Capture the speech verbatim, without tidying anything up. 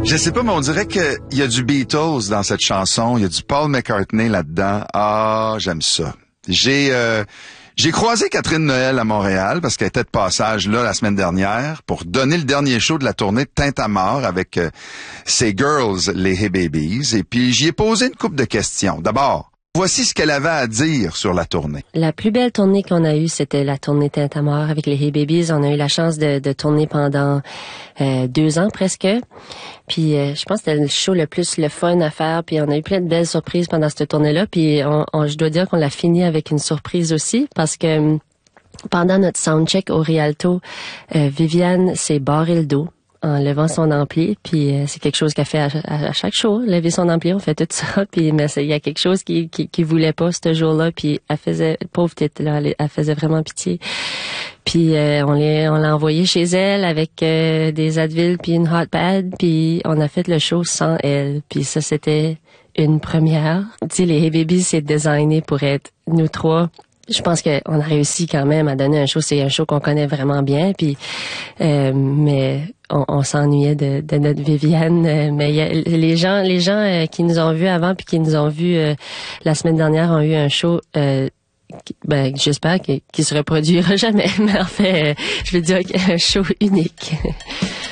Je sais pas, mais on dirait qu'il y a du Beatles dans cette chanson, il y a du Paul McCartney là-dedans. Ah, j'aime ça. J'ai euh, j'ai croisé Catherine Noël à Montréal parce qu'elle était de passage là la semaine dernière pour donner le dernier show de la tournée de Tintamarre avec euh, ses girls, les Hey Babies. Et puis j'y ai posé une couple de questions. D'abord, voici ce qu'elle avait à dire sur la tournée. La plus belle tournée qu'on a eue, c'était la tournée Tintamarre avec les Hey Babies. On a eu la chance de, de tourner pendant euh, deux ans presque. Puis euh, je pense que c'était le show le plus le fun à faire. Puis on a eu plein de belles surprises pendant cette tournée-là. Puis on, on, je dois dire qu'on l'a fini avec une surprise aussi parce que pendant notre soundcheck au Rialto, euh, Viviane s'est barré le dos en levant son ampli, puis euh, c'est quelque chose qu'elle fait à, à, à chaque show, lever son ampli, on fait tout ça, puis mais il y a quelque chose qui, qui qui voulait pas ce jour-là, puis elle faisait, pauvre tête là, elle, elle faisait vraiment pitié. Puis euh, on l'a on l'a envoyée chez elle avec euh, des Advil puis une hot pad, puis on a fait le show sans elle, puis ça c'était une première. Tu sais, les Hey Babies c'est designé pour être nous trois. Je pense qu'on a réussi quand même à donner un show. C'est un show qu'on connaît vraiment bien. Puis, euh, mais on, on s'ennuyait de, de notre Viviane. Euh, mais y a, les gens, les gens euh, qui nous ont vus avant puis qui nous ont vus euh, la semaine dernière ont eu un show. Euh, qui, ben, j'espère qu'il, qu'il se reproduira jamais. Mais en fait, euh, je veux dire un show unique.